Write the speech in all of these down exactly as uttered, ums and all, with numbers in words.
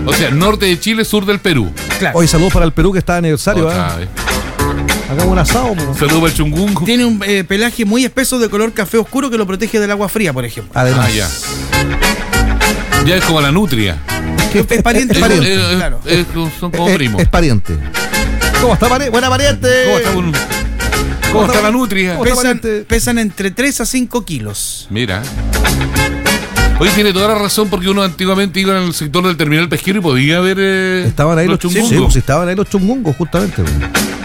O sea, norte de Chile, sur del Perú. Claro. Hoy saludos para el Perú que está de aniversario. Otra ¿eh? vez. Hagamos un asado. Po. Saludos para el chungungo. Tiene un eh, pelaje muy espeso de color café oscuro que lo protege del agua fría, por ejemplo. Además. Ah, ya. Ya es como la nutria. Es, es pariente. es Es pariente. Eh, eh, claro. eh, son como es, primos. es pariente. ¿Cómo está, pariente? Buena pariente. ¿Cómo está, un- ¿Cómo está la nutria? ¿Cómo está, Pesan, pariente? pesan entre tres a cinco kilos. Mira. Oye, tiene toda la razón porque uno antiguamente iba al sector del terminal pesquero y podía ver eh, Estaban ahí los, chungungos. sí, pues, estaban ahí los chungungos, justamente. Po.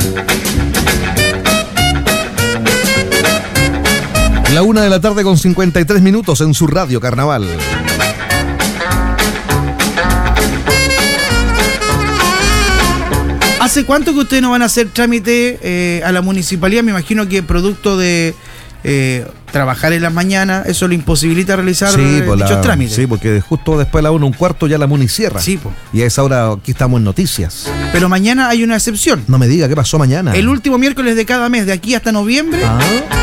La una de la tarde con cincuenta y tres minutos en su radio Carnaval. ¿Hace cuánto que ustedes no van a hacer trámite eh, a la municipalidad? Me imagino que producto de eh, trabajar en las mañanas, eso le imposibilita realizar eh, por dichos la- trámites. sí, porque justo después de la una un cuarto ya la Muni cierra. Sí, po. Y a esa hora aquí estamos en noticias. Pero mañana hay una excepción. No me diga qué pasó mañana. El último miércoles de cada mes, de aquí hasta noviembre, Ah,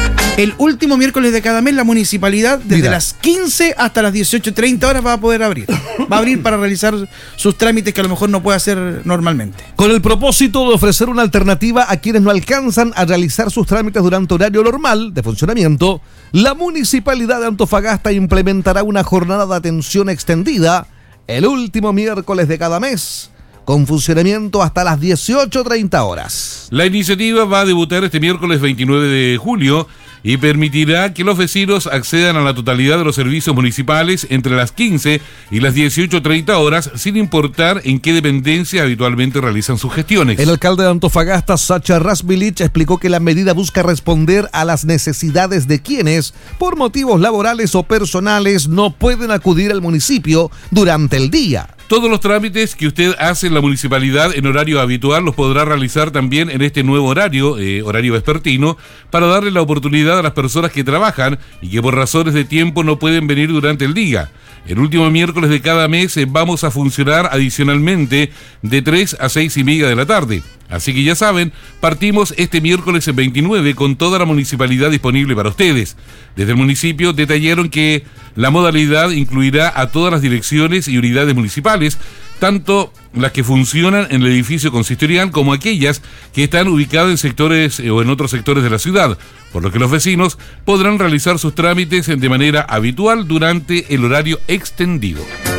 el último miércoles de cada mes, la municipalidad, desde Mira. las quince hasta las dieciocho treinta horas, va a poder abrir. Va a abrir para realizar sus trámites que a lo mejor no puede hacer normalmente. con el propósito de ofrecer una alternativa a quienes no alcanzan a realizar sus trámites durante horario normal de funcionamiento, la Municipalidad de Antofagasta implementará una jornada de atención extendida el último miércoles de cada mes, con funcionamiento hasta las dieciocho treinta horas. La iniciativa va a debutar este miércoles veintinueve de julio y permitirá que los vecinos accedan a la totalidad de los servicios municipales entre las quince y las dieciocho treinta horas, sin importar en qué dependencia habitualmente realizan sus gestiones. El alcalde de Antofagasta, Sacha Rasvilich, explicó que la medida busca responder a las necesidades de quienes, por motivos laborales o personales, no pueden acudir al municipio durante el día. Todos los trámites que usted hace en la municipalidad en horario habitual los podrá realizar también en este nuevo horario, eh, horario vespertino, para darle la oportunidad a las personas que trabajan y que por razones de tiempo no pueden venir durante el día. El último miércoles de cada mes eh, vamos a funcionar adicionalmente de tres a seis y media de la tarde. Así que ya saben, partimos este miércoles veintinueve con toda la municipalidad disponible para ustedes. Desde el municipio detallaron que la modalidad incluirá a todas las direcciones y unidades municipales, tanto las que funcionan en el edificio consistorial como aquellas que están ubicadas en sectores eh, o en otros sectores de la ciudad, por lo que los vecinos podrán realizar sus trámites de manera habitual durante el horario extendido.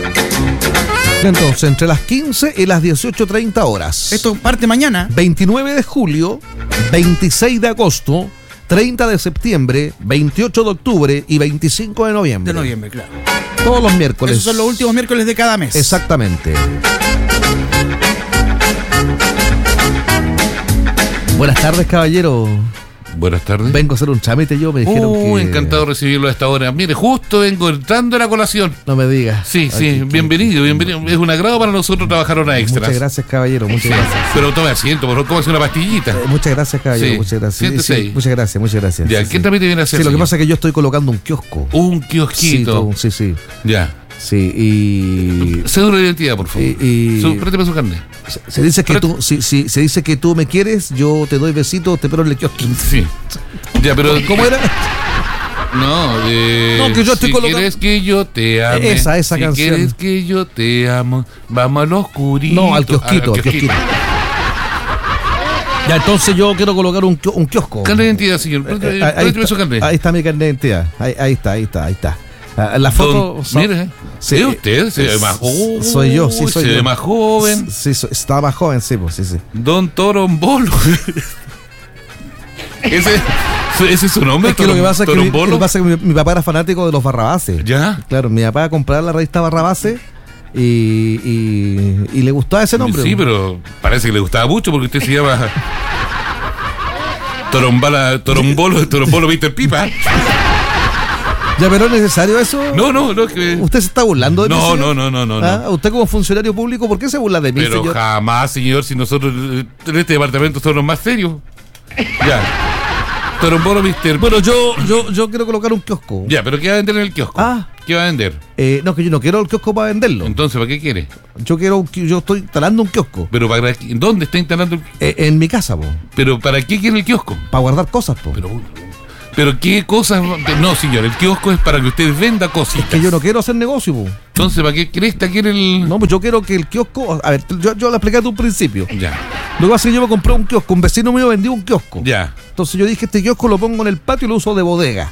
Entonces, entre las quince y las dieciocho treinta horas. Esto parte mañana. veintinueve de julio, veintiséis de agosto, treinta de septiembre, veintiocho de octubre y veinticinco de noviembre. De noviembre, claro. Todos los miércoles. Esos son los últimos miércoles de cada mes. Exactamente. Buenas tardes, caballero. Buenas tardes. Vengo a hacer un trámite yo, me dijeron Uh, que... encantado de recibirlo a esta hora. Mire, justo vengo entrando a la colación. No me digas. Sí, sí, Ay, qué- bienvenido, bienvenido. Es un agrado para nosotros trabajar horas extras. Muchas gracias, caballero, muchas Sí, gracias. pero tome asiento, por favor, cómase una pastillita. Eh, Muchas gracias, caballero, Sí, muchas gracias. siéntese Sí, ahí. muchas gracias, muchas gracias. Ya, Sí, ¿qué sí. trámite viene a hacer? Sí, lo que señor? pasa es que yo estoy colocando un kiosco. Un Sí, kiosquito. tú, sí, sí. Ya. Sí, y... Cédula de identidad, por favor. Y- y- Su, présteme su carnet. Se, se dice que tú, si, si, se dice que tú me quieres, yo te doy besitos, te espero en el kiosco. Sí. Ya, pero. ¿Cómo era? No, eh, No, que yo estoy si colocando- quieres que yo te ame. Esa, esa si canción. quieres que yo te amo, vamos al oscurito. No, al kiosquito, Ah, al kiosquito. Ya, entonces yo quiero colocar un, kio- un kiosco. Carnet de identidad, señor. Eh, Présteme eh, ahí, présteme su está, carnet. ahí está mi carnet de identidad. Ahí, ahí está, ahí está, ahí está. Ah, la foto. Don- son- mire, Sí, ¿es usted? Se ve es- más joven. soy yo, sí, soy Se yo. ve más joven. Sí, soy- estaba más joven, sí, pues, sí, sí. Don Torombolo. ese, ese es su nombre, Es que lo que Torom- pasa es que, mi, Torombolo. lo que pasa es que mi, mi papá era fanático de los Barrabases. ¿Ya? Claro, mi papá compraba la revista Barrabases y, y, y le gustaba ese nombre. Sí, pero parece que le gustaba mucho porque usted se llama Torombala, Torombolo, Torombolo mister Pipa. Ya, pero ¿es necesario eso? No, no, no, que... ¿Usted se está burlando de mí, No, señor? no, no, no, no, no. ¿Ah? ¿Usted como funcionario público, por qué se burla de mí, Pero señor? jamás, señor, si nosotros eh, en este departamento somos los más serios. Ya. Torombolo mister Bueno, yo, yo, yo quiero colocar un kiosco. Ya, pero ¿qué va a vender en el kiosco? Ah. ¿Qué va a vender? Eh, no, que yo no quiero el kiosco para venderlo. Entonces, ¿para qué quiere? Yo quiero, un ki- yo estoy instalando un kiosco. Pero para ¿dónde está instalando el... Eh, en mi casa, po. Pero ¿para qué quiere el kiosco? Para guardar cosas, po. Pero Pero qué cosas... No, señor, el kiosco es para que usted venda cositas. Es que yo no quiero hacer negocio, po. Entonces, ¿para qué cresta quiere el...? No, pues yo quiero que el kiosco... A ver, yo, yo lo expliqué desde un principio. Ya, Lo que pasa es que yo me compré un kiosco, un vecino mío vendió un kiosco. ya. Entonces yo dije, este kiosco lo pongo en el patio y lo uso de bodega.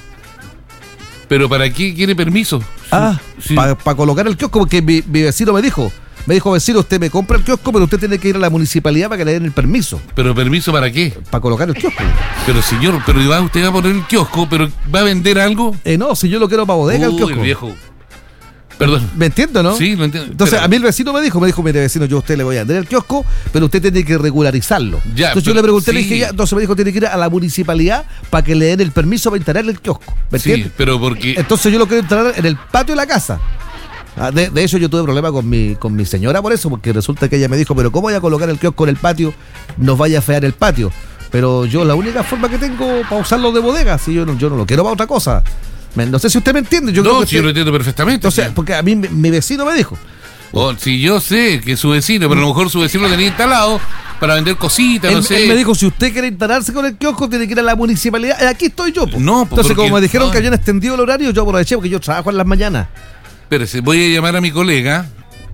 ¿Pero para qué quiere permiso? Ah, Sí. para colocar el kiosco, porque mi, mi vecino me dijo, me dijo, vecino, usted me compra el kiosco, pero usted tiene que ir a la municipalidad para que le den el permiso, ¿Pero permiso para qué? para colocar el kiosco. Pero señor, pero va, usted va a poner el kiosco, pero ¿va a vender algo? Eh, no, si yo lo quiero para bodega el Uy, kiosco. viejo. Perdón. ¿Me entiende, no? Sí, lo entiendo. Entonces, Pero- a mí el vecino me dijo, me dijo, mire vecino, yo a usted le voy a vender el kiosco, pero usted tiene que regularizarlo. Ya, entonces yo pero- le pregunté, le sí. dije, ya, entonces me dijo, tiene que ir a la municipalidad para que le den el permiso para instalar el kiosco. ¿Me Sí, entiende? pero porque... Entonces yo lo quiero instalar en el patio de la casa. Ah, De, de hecho, yo tuve problema con mi, con mi señora por eso, porque resulta que ella me dijo, pero ¿cómo voy a colocar el kiosco en el patio? Nos vaya a fear el patio. Pero yo la única forma que tengo para usarlo de bodega, si yo no, yo no lo quiero para otra cosa. Me- no sé si usted me entiende. Yo creo No, que sí, yo usted- lo entiendo perfectamente. entonces, sí. porque a mí mi, mi vecino me dijo. Oh, si yo sé que es su vecino, pero a lo mejor su vecino lo tenía instalado para vender cositas, Él, no sé. él me dijo, si usted quiere instalarse con el kiosco, tiene que ir a la municipalidad. Eh, Aquí estoy yo. Po. No, po, Entonces, porque- como me dijeron no. que habían extendido el horario, yo aproveché porque yo trabajo en las mañanas. Espérese, voy a llamar a mi colega,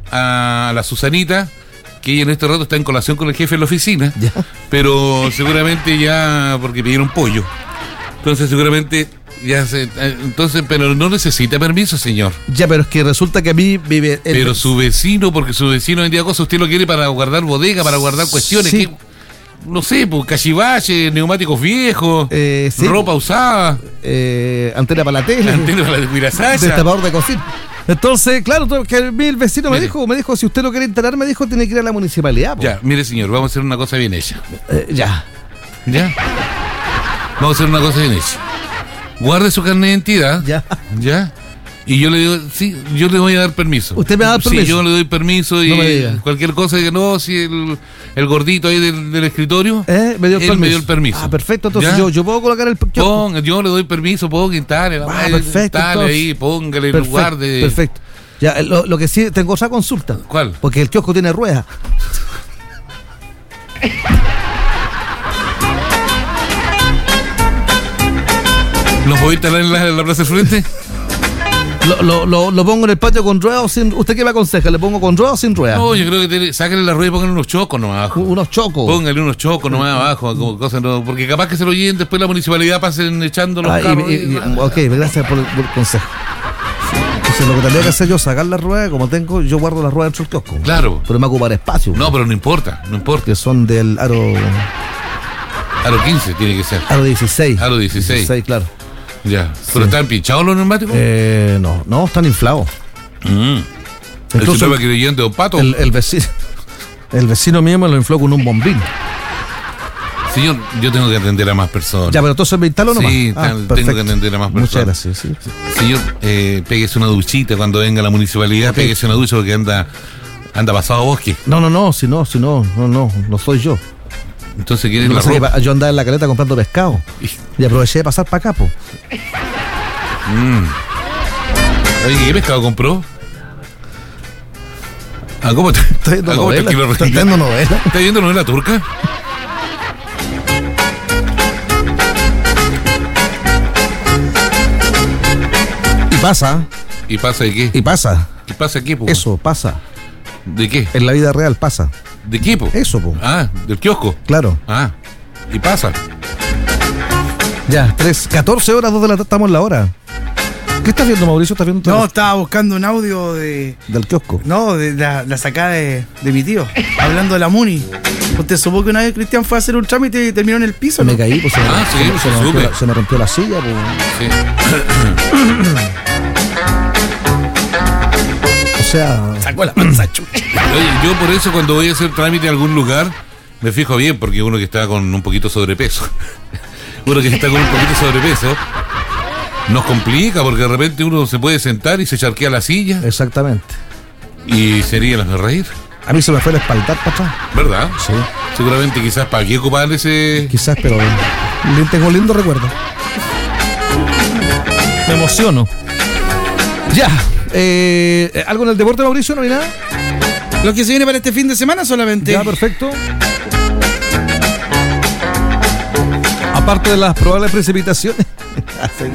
a la Susanita, que ella en este rato está en colación con el jefe de la oficina, Ya. pero seguramente ya, porque pidieron pollo. Entonces seguramente ya se... eh, Entonces, pero no necesita permiso, señor. Ya, pero es que resulta que a mí vive... el- Pero su vecino, porque su vecino vendía cosas, usted lo quiere para guardar bodega, para guardar cuestiones, Sí. que, no sé, pues cachivaches, neumáticos viejos, Eh, sí. ropa usada, eh, antena para la tele. antena para la cuirasacha. Destapador de cocina. Entonces, claro, todo- que a mí el vecino me Mire. dijo, me dijo, si usted lo quiere instalar, me dijo, tiene que ir a la municipalidad. Po. Ya, mire señor, vamos a hacer una cosa bien hecha. Eh, ya. ¿Ya? Vamos a hacer una cosa bien hecha. Guarde su carnet de identidad. Ya. ¿Ya? Y yo le digo, sí, yo le voy a dar permiso. ¿Usted me va a dar permiso? Sí, yo le doy permiso y No me diga. cualquier cosa que no, si el, el gordito ahí del, del escritorio, Eh, me dio el él permiso. me dio el permiso. Ah, perfecto, entonces ¿Ya? yo, yo puedo colocar el kiosco. Ponga, yo le doy permiso, ponga, instale, Ah, perfecto, instale entonces. ahí, póngale, Perfecto, guarde. perfecto. Ya, eh, lo, lo que sí, tengo otra consulta. ¿Cuál? Porque el kiosco tiene ruedas. ¿Los voy a instalar en la, en la plaza del frente? Lo, lo, lo, lo pongo en el patio con ruedas o sin. ¿Usted qué me aconseja? ¿Le pongo con ruedas o sin ruedas? No, yo creo que tiene, sáquenle la rueda y pónganle unos chocos nomás abajo. Unos chocos. Póngale unos chocos nomás abajo, como cosas, no, porque capaz que se lo lleven después la municipalidad pasen echando los Ah, y- carros. y- y- y- ok, gracias por el, por el consejo. Entonces, lo que tendría que hacer yo, sacar las ruedas, como tengo, yo guardo las ruedas dentro del kiosco. Claro. Pero me va a ocupar espacio. No, pero no importa, no importa. Que son del aro, Aro quince tiene que ser. aro dieciséis. Aro dieciséis. claro. Ya. ¿Pero están pinchados los neumáticos? Eh, no, no, están inflados. Mm. Entonces, ¿Eso no que le lleven de pato? El, el vecino. El vecino mío me lo infló con un bombín. Señor, yo tengo que atender a más personas. Ya, pero entonces me instalo nomás. Sí, Ah, tengo perfecto. que atender a más Muchas personas. gracias, sí. Señor, eh, péguese una duchita cuando venga la municipalidad, Ok. péguese una ducha porque anda, anda pasado a bosque. No, no, no, si no, si no, no, no, no soy yo. Entonces quieren Lo que la pasa es que ropa. pa- yo andaba en la caleta comprando pescado y aproveché de pasar para acá, po. Oye, ¿qué pescado compró? ¿A cómo te, Estoy viendo ¿a cómo te novela. quiero Estoy registrar? viendo novela. ¿Estás viendo novela turca? Y pasa, ¿Y pasa de qué? y pasa. ¿Qué pasa qué, po? Eso, pasa. ¿De qué? En la vida real pasa. ¿De qué, po? Eso, po. Ah, del kiosco. Claro. Ah, y pasa. Ya, tres, catorce horas, dos de la tarde, estamos en la hora. ¿Qué estás viendo, Mauricio? ¿Estás viendo No, estaba buscando un audio de. del kiosco? No, de la, la sacada de, de mi tío, hablando de la Muni. ¿Usted supo que una vez Cristian fue a hacer un trámite y terminó en el piso? Me ¿no? caí, pues se me, Ah, sí, se me- pues, se me se rompió supe. la, se me rompió la silla, pues. Sí. O sea, Sacó la panza chucha. Oye, yo por eso cuando voy a hacer trámite en algún lugar, me fijo bien, porque uno que está con un poquito sobrepeso, uno que está con un poquito sobrepeso, nos complica porque de repente uno se puede sentar y se charquea la silla exactamente. y sería las de reír, A mí se me fue el espaldar para atrás. ¿verdad? Sí, Seguramente quizás para qué ocupar ese... quizás, pero li- tengo lindo recuerdo. Me emociono. Ya. Eh, ¿Algo en el deporte, Mauricio? ¿No hay nada? Lo que se viene para este fin de semana solamente. Ya, perfecto. Aparte de las probables precipitaciones,